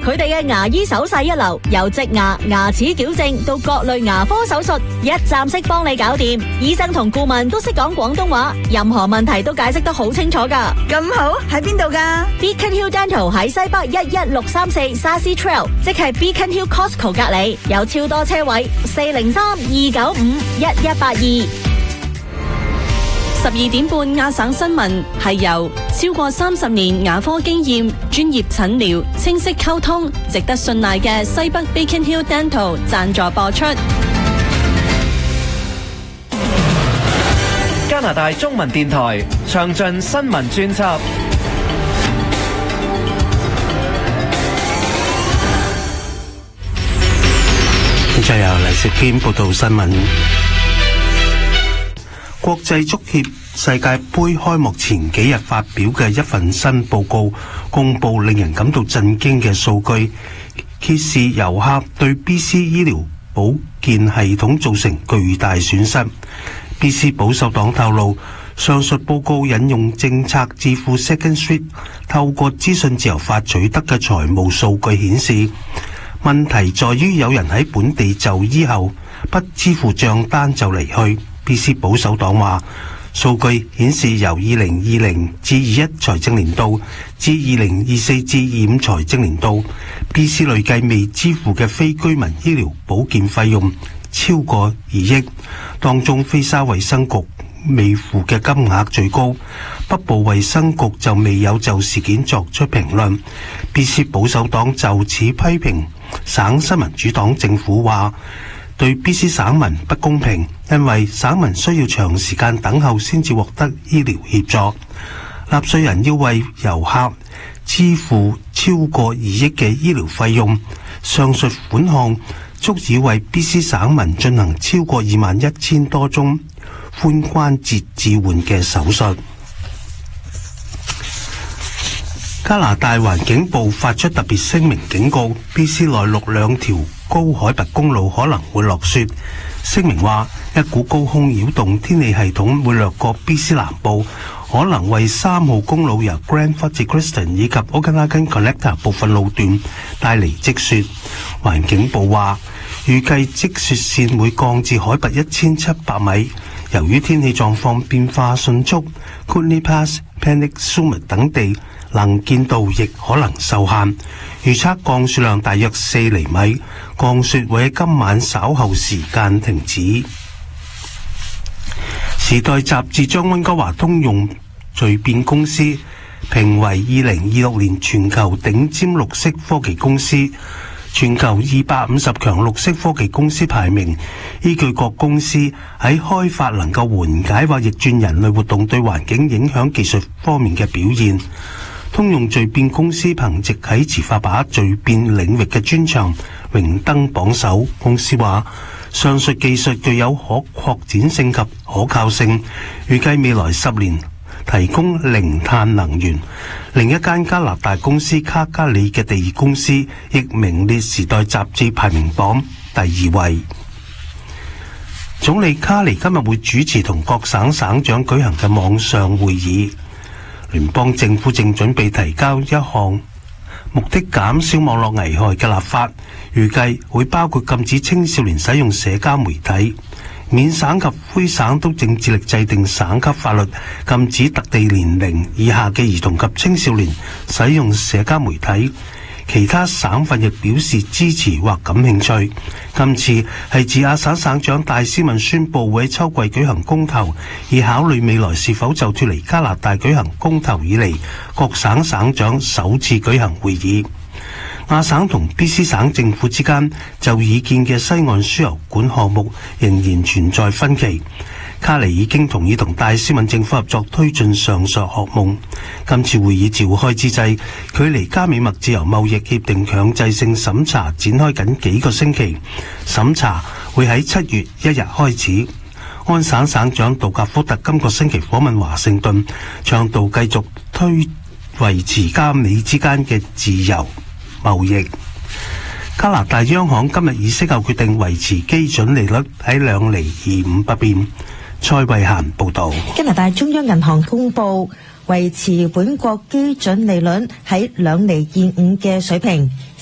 佢哋嘅牙醫手勢一流，由植牙、牙齒矯正到各類牙科手術，一站式幫你搞掂。醫生同顧問都識講廣東話，任何問題都解釋得好清楚噶。 咁好，喺邊度噶？ Beacon Hill Dental 喺西北11634 Sassy Trail， 即係 Beacon Hill Costco 隔籬，有超多車位，403-295-1182。12點半亞省新聞係由超過30年牙科經驗、專業診療、清晰溝通、值得信賴嘅西北 Beacon Hill Dental 贊助播出。 加拿大中文電台詳盡新聞專輯。 再由黎石堅報道新聞。國際足協世界盃開幕前幾日發表嘅一份新報告，公布令人感到震驚嘅數據，揭示遊客對 BC 醫療保健系統造成巨大損失。BC 保守黨透露，上述報告引用政策智庫 Second Street 透過資訊自由法取得嘅財務數據顯示，問題在於有人喺本地就醫後不支付帳單就離去。BC 保守黨話，數據顯示由2020至21財政年度至2024至25財政年度 BC 累計未支付嘅非居民醫療保健費用超過2億，當中菲沙衛生局未付嘅金額最高，北部衛生局就未有就事件作出評論。BC 保守黨就此批評省新民主黨政府，話對 BC 省民不公平，因為省民需要長時間等候先至獲得醫療協助，納稅人要為遊客支付超過2億嘅醫療費用，上述款項足以為 BC 省民進行超過21,000多宗髖關節置換嘅手術。加拿大環境部發出特別聲明警告 BC 內陸2條高海拔公路可能會落雪。聲明話，一股高空擾動天氣系統會掠過 BC 南部，可能為3號公路由 Granville至 Kristen 以及 Okanagan Connector 部分路段帶嚟積雪。環境部話，預計積雪線會降至海拔1700米。由於天氣狀況變化迅速 ，Kootenay Pass、Penic Summit 等地能見度亦可能受限，預測降雪量大約4厘米，降雪會喺今晚稍後時間停止。時代雜誌將溫哥華通用聚變公司評為2026年全球頂尖綠色科技公司，全球250強綠色科技公司排名，依據各公司喺開發能夠緩解或逆轉人類活動對環境影響技術方面嘅表現。通用聚變公司憑藉喺磁化把聚變領域嘅專長榮登榜首。公司話，上述技術具有可擴展性及可靠性，預計未來10年提供零碳能源。另一間加拿大公司卡加里嘅地公司亦名列時代雜誌排名榜第2位。總理卡尼今日會主持同各省省長舉行嘅網上會議。聯邦政府正準備提交一項目的減少網絡危害嘅立法，預計會包括禁止青少年使用社交媒體。緬省及魁省都正致力制定省級法律，禁止特定年齡以下嘅兒童及青少年使用社交媒體。其他省份亦表示支持或感興趣。今次係自亞省省長戴斯敏宣布會喺秋季舉行公投，以考慮未來是否就脫離加拿大舉行公投以嚟，各省省長首次舉行會議。亞省同 BC 省政府之間就已建嘅西岸輸油管項目仍然存在分歧。卡尼已經同意同戴斯敏政府合作推進上述項目。今次會議召開之際，距離加美墨自由貿易協定強制性審查展開緊幾個星期，審查會喺7月1日開始。安省省長杜格福特今個星期訪問華盛頓，倡導繼續維持加美之間嘅自由貿易。加拿大央行今日以息後決定維持基準利率喺2厘25不變。蔡慧嫻報道。 加拿大中央銀行公布維持本國基準利率喺2厘25嘅水平。